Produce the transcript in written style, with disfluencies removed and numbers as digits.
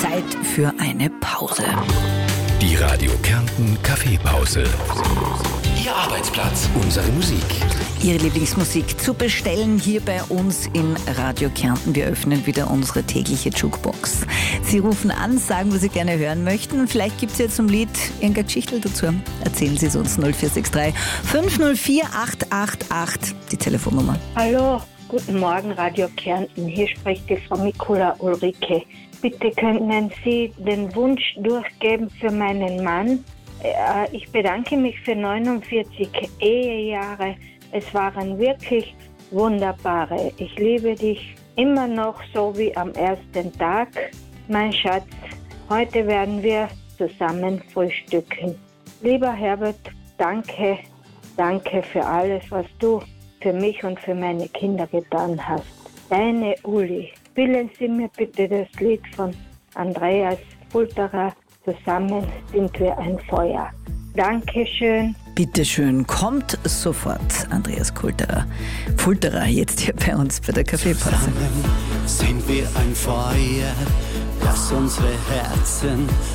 Zeit für eine Pause. Die Radio Kärnten Kaffeepause. Ihr Arbeitsplatz, unsere Musik. Ihre Lieblingsmusik zu bestellen hier bei uns in Radio Kärnten. Wir öffnen wieder unsere tägliche Jukebox. Sie rufen an, sagen, was Sie gerne hören möchten. Vielleicht gibt es ja zum Lied irgendeine Geschichte dazu. Erzählen Sie es uns 0463 504 888, die Telefonnummer. Hallo, guten Morgen Radio Kärnten. Hier spricht die Frau Mikula Ulrike. Bitte könnten Sie den Wunsch durchgeben für meinen Mann. Ich bedanke mich für 49 Ehejahre. Es waren wirklich wunderbare. Ich liebe dich immer noch so wie am ersten Tag. Mein Schatz, heute werden wir zusammen frühstücken. Lieber Herbert, danke für alles, was du für mich und für meine Kinder getan hast. Deine Uli. Spielen Sie mir bitte das Lied von Andreas Fulterer. Zusammen sind wir ein Feuer. Dankeschön. Bitteschön, kommt sofort, Andreas Fulterer, jetzt hier bei uns bei der Kaffeepause. Zusammen sind wir ein Feuer, das unsere Herzen